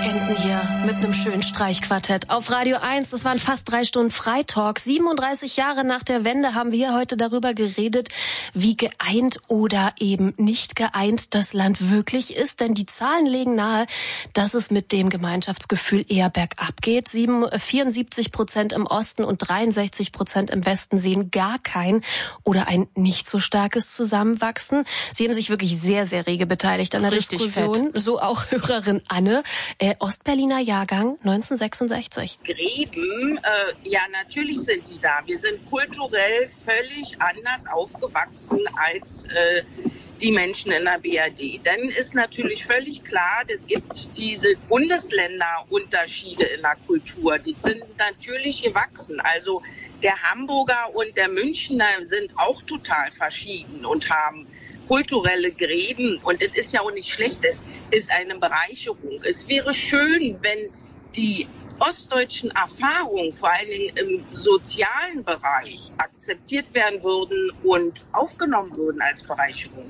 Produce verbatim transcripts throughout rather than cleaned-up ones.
Enden hier mit einem schönen Streichquartett auf Radio eins. Das waren fast drei Stunden Freitalk. siebenunddreißig Jahre nach der Wende haben wir heute darüber geredet, wie geeint oder eben nicht geeint das Land wirklich ist. Denn die Zahlen legen nahe, dass es mit dem Gemeinschaftsgefühl eher bergab geht. vierundsiebzig Prozent im Osten und dreiundsechzig Prozent im Westen sehen gar kein oder ein nicht so starkes Zusammenwachsen. Sie haben sich wirklich sehr, sehr rege beteiligt an der Richtig Diskussion. Fett. So auch Hörerin Anne. Äh, Ostberliner Jahrgang neunzehnhundertsechsundsechzig. Gräben, äh, ja, natürlich sind die da. Wir sind kulturell völlig anders aufgewachsen als äh, die Menschen in der B R D. Dann ist natürlich völlig klar, es gibt diese Bundesländerunterschiede in der Kultur. Die sind natürlich gewachsen. Also der Hamburger und der Münchner sind auch total verschieden und haben kulturelle Gräben, und es ist ja auch nicht schlecht, es ist eine Bereicherung. Es wäre schön, wenn die ostdeutschen Erfahrungen, vor allen Dingen im sozialen Bereich, akzeptiert werden würden und aufgenommen würden als Bereicherung.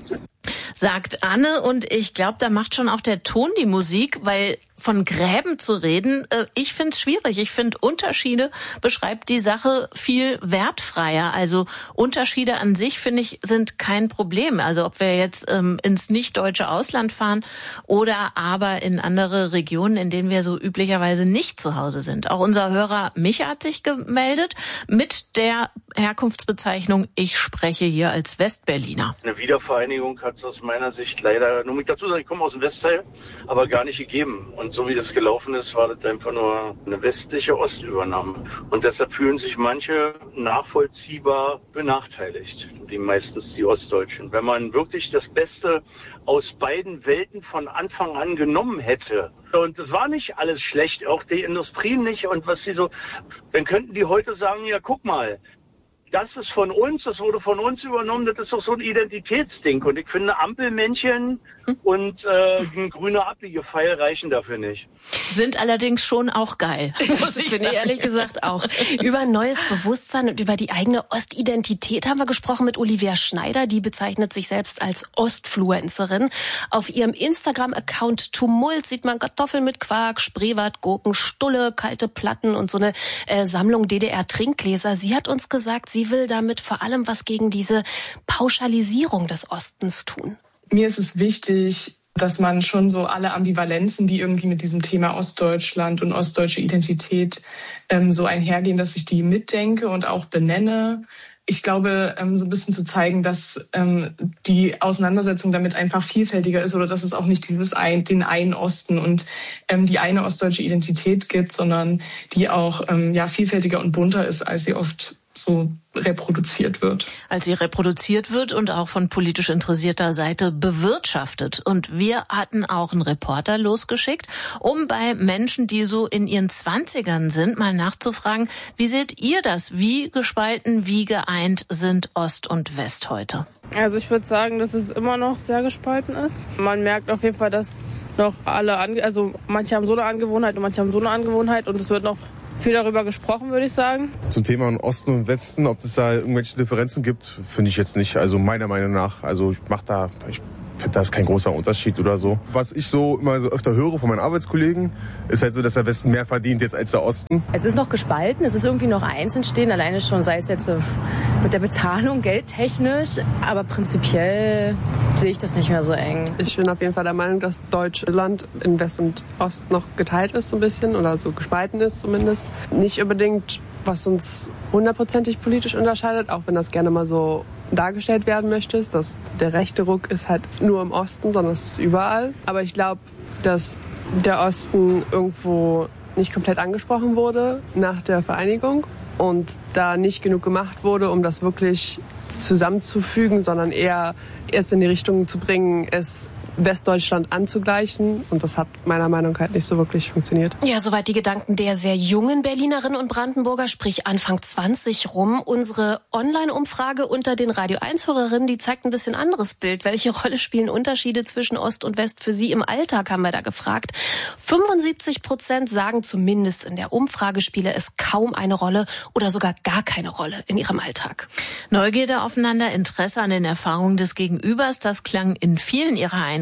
Sagt Anne, und ich glaube, da macht schon auch der Ton die Musik, weil von Gräben zu reden, äh, ich finde es schwierig. Ich finde, Unterschiede beschreibt die Sache viel wertfreier. Also Unterschiede an sich, finde ich, sind kein Problem. Also ob wir jetzt ähm, ins nicht-deutsche Ausland fahren oder aber in andere Regionen, in denen wir so üblicherweise nicht zu Hause sind. Auch unser Hörer Micha hat sich gemeldet mit der Herkunftsbezeichnung, ich spreche hier als Westberliner. Eine Wiedervereinigung hat es aus meiner Sicht leider, nur mit dazu sagen, ich komme aus dem Westteil, aber gar nicht gegeben. Und so wie das gelaufen ist, war das einfach nur eine westliche Ostübernahme. Und deshalb fühlen sich manche nachvollziehbar benachteiligt, die meistens die Ostdeutschen. Wenn man wirklich das Beste aus beiden Welten von Anfang an genommen hätte, und es war nicht alles schlecht, auch die Industrie nicht, und was sie so, dann könnten die heute sagen, ja, guck mal, das ist von uns, das wurde von uns übernommen, das ist doch so ein Identitätsding. Und ich finde, Ampelmännchen und äh, ein grüner Abbiegepfeil reichen dafür nicht. Sind allerdings schon auch geil. Muss ich finde ehrlich gesagt auch. Über neues Bewusstsein und über die eigene Ostidentität haben wir gesprochen mit Olivia Schneider. Die bezeichnet sich selbst als Ostfluencerin. Auf ihrem Instagram-Account Tumult sieht man Kartoffeln mit Quark, Spreewald, Gurken, Stulle, kalte Platten und so eine äh, Sammlung D D R-Trinkgläser. Sie hat uns gesagt, sie will damit vor allem was gegen diese Pauschalisierung des Ostens tun. Mir ist es wichtig, dass man schon so alle Ambivalenzen, die irgendwie mit diesem Thema Ostdeutschland und ostdeutsche Identität ähm, so einhergehen, dass ich die mitdenke und auch benenne. Ich glaube, ähm, so ein bisschen zu zeigen, dass ähm, die Auseinandersetzung damit einfach vielfältiger ist oder dass es auch nicht dieses ein, den einen Osten und ähm, die eine ostdeutsche Identität gibt, sondern die auch ähm, ja vielfältiger und bunter ist, als sie oft so reproduziert wird. Als sie reproduziert wird und auch von politisch interessierter Seite bewirtschaftet. Und wir hatten auch einen Reporter losgeschickt, um bei Menschen, die so in ihren Zwanzigern sind, mal nachzufragen, wie seht ihr das? Wie gespalten, wie geeint sind Ost und West heute? Also ich würde sagen, dass es immer noch sehr gespalten ist. Man merkt auf jeden Fall, dass noch alle, ange- also manche haben so eine Angewohnheit und manche haben so eine Angewohnheit, und es wird noch viel darüber gesprochen, würde ich sagen. Zum Thema Osten und Westen, ob es da irgendwelche Differenzen gibt, finde ich jetzt nicht. Also meiner Meinung nach. Also ich mache da, ich finde, da ist kein großer Unterschied oder so. Was ich so immer so öfter höre von meinen Arbeitskollegen, ist halt so, dass der Westen mehr verdient jetzt als der Osten. Es ist noch gespalten, es ist irgendwie noch eins entstehen, alleine schon, sei es jetzt mit der Bezahlung, geldtechnisch, aber prinzipiell sehe ich das nicht mehr so eng. Ich bin auf jeden Fall der Meinung, dass Deutschland in West und Ost noch geteilt ist so ein bisschen, oder so gespalten ist zumindest. Nicht unbedingt, was uns hundertprozentig politisch unterscheidet, auch wenn das gerne mal so dargestellt werden möchte, dass der rechte Ruck ist halt nur im Osten, sondern es ist überall. Aber ich glaube, dass der Osten irgendwo nicht komplett angesprochen wurde nach der Vereinigung und da nicht genug gemacht wurde, um das wirklich zusammenzufügen, sondern eher erst in die Richtung zu bringen, es Westdeutschland anzugleichen. Und das hat meiner Meinung nach halt nicht so wirklich funktioniert. Ja, soweit die Gedanken der sehr jungen Berlinerinnen und Brandenburger, sprich Anfang zwanzig rum. Unsere Online-Umfrage unter den Radio eins Hörerinnen, die zeigt ein bisschen anderes Bild. Welche Rolle spielen Unterschiede zwischen Ost und West für Sie im Alltag, haben wir da gefragt. fünfundsiebzig Prozent sagen, zumindest in der Umfrage spiele es kaum eine Rolle oder sogar gar keine Rolle in ihrem Alltag. Neugierde aufeinander, Interesse an den Erfahrungen des Gegenübers, das klang in vielen ihrer Einrichtungen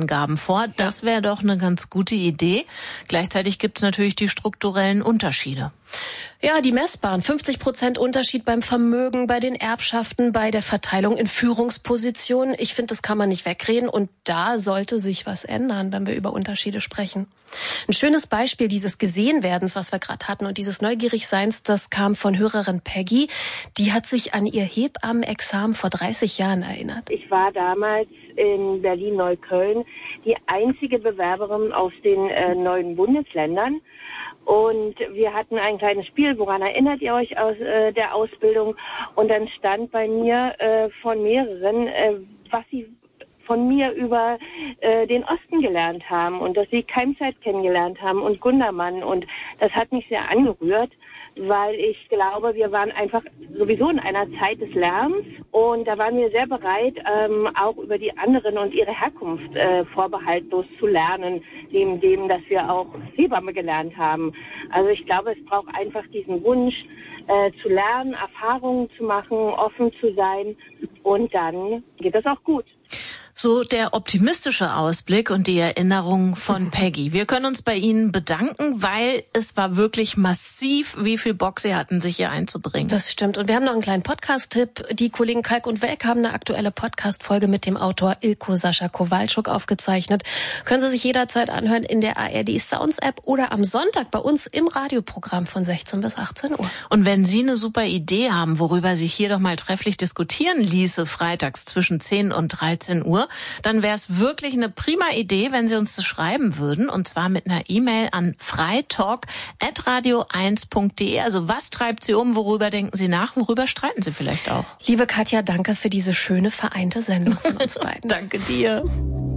Eingaben vor. Das wäre doch eine ganz gute Idee. Gleichzeitig gibt es natürlich die strukturellen Unterschiede. Ja, die messbaren. fünfzig Prozent Unterschied beim Vermögen, bei den Erbschaften, bei der Verteilung in Führungspositionen. Ich finde, das kann man nicht wegreden. Und da sollte sich was ändern, wenn wir über Unterschiede sprechen. Ein schönes Beispiel dieses Gesehenwerdens, was wir gerade hatten, und dieses Neugierigseins, das kam von Hörerin Peggy. Die hat sich an ihr Hebammenexamen vor dreißig Jahren erinnert. Ich war damals in Berlin-Neukölln die einzige Bewerberin aus den äh, neuen Bundesländern. Und wir hatten ein kleines Spiel, woran erinnert ihr euch aus äh, der Ausbildung? Und dann stand bei mir äh, von mehreren, äh, was sie von mir über äh, den Osten gelernt haben und dass sie Keimzeit kennengelernt haben und Gundermann. Und das hat mich sehr angerührt, weil ich glaube, wir waren einfach sowieso in einer Zeit des Lärms und da waren wir sehr bereit, ähm, auch über die anderen und ihre Herkunft äh, vorbehaltlos zu lernen, neben dem, dass wir auch Hebamme gelernt haben. Also ich glaube, es braucht einfach diesen Wunsch äh, zu lernen, Erfahrungen zu machen, offen zu sein und dann geht das auch gut. So der optimistische Ausblick und die Erinnerung von Peggy. Wir können uns bei Ihnen bedanken, weil es war wirklich massiv, wie viel Bock Sie hatten, sich hier einzubringen. Das stimmt. Und wir haben noch einen kleinen Podcast-Tipp. Die Kollegen Kalk und Welk haben eine aktuelle Podcast-Folge mit dem Autor Ilko Sascha Kowalczuk aufgezeichnet. Können Sie sich jederzeit anhören in der A R D Sounds App oder am Sonntag bei uns im Radioprogramm von sechzehn bis achtzehn Uhr. Und wenn Sie eine super Idee haben, worüber sich hier doch mal trefflich diskutieren ließe, freitags zwischen zehn und dreizehn Uhr, dann wäre es wirklich eine prima Idee, wenn Sie uns das schreiben würden, und zwar mit einer E-Mail an freitalk at radio eins punkt de. Also was treibt Sie um, worüber denken Sie nach, worüber streiten Sie vielleicht auch? Liebe Katja, danke für diese schöne vereinte Sendung von uns beiden. Danke dir.